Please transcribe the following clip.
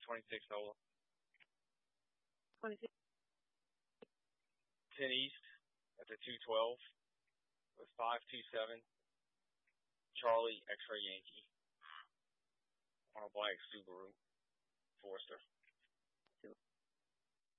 26 NOLA. 26. 10 East at the 212 with 527 Charlie X-Ray Yankee on a black Subaru Forester.